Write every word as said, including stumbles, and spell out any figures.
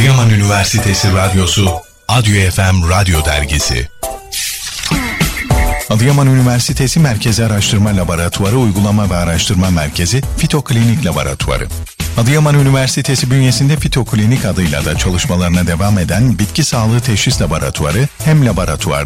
Adıyaman Üniversitesi Radyosu, Adyo F M Radyo Dergisi. Adıyaman Üniversitesi Merkezi Araştırma Laboratuvarı Uygulama ve Araştırma Merkezi Fitoklinik Laboratuvarı. Adıyaman Üniversitesi bünyesinde Fitoklinik adıyla da çalışmalarına devam eden Bitki Sağlığı Teşhis Laboratuvarı hem laboratuvar